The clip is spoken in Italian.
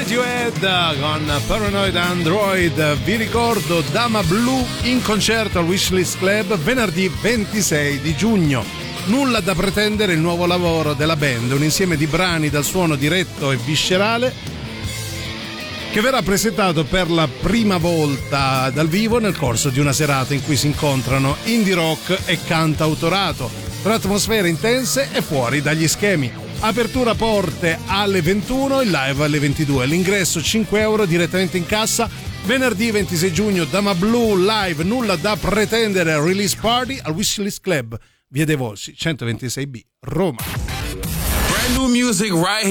Radiohead con Paranoid Android. Vi ricordo Dama Blu in concerto al Wishlist Club venerdì 26 di giugno. Nulla da pretendere, il nuovo lavoro della band, un insieme di brani dal suono diretto e viscerale che verrà presentato per la prima volta dal vivo nel corso di una serata in cui si incontrano indie rock e cantautorato, tra atmosfere intense e fuori dagli schemi. Apertura porte alle 21, il live alle 22. L'ingresso €5 direttamente in cassa. Venerdì 26 giugno Dama Blu live, nulla da pretendere, release party al Wishlist Club, Via dei Volsci 126B, Roma. Brand new music right here.